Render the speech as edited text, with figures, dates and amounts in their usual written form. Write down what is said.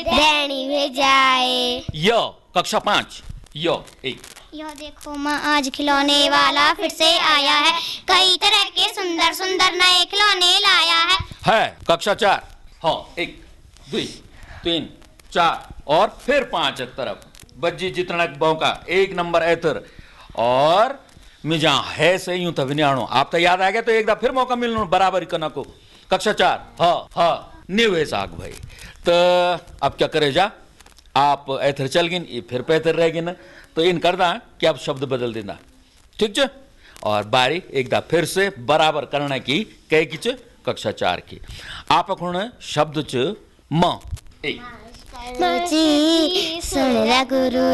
दैनी भेजाए। य कक्षा 5 य 1। यह देखो माँ आज खिलौने वाला फिर से आया है, कई तरह के सुंदर सुंदर नए खिलौने लाया है कक्षा 4। हाँ 1 2 3 4 और फिर 5 तरफ बज्जी जितना का 1 नंबर एथर और मिजा है से यूं तो विन्याणो आप तो याद आ गया तो एक बार फिर मौका मिलना बराबर करना को। कक्षा 4 हाँ निवे साग भाई। तो अब क्या करे जा आप एथर चल गिन फिर पैथर रह गिन तो इन करना कि आप शब्द बदल देना ठीक है। और बारी एक बार फिर से बराबर करना की कह की कक्षा 4 की। आप शब्द च म 1 है। गुरु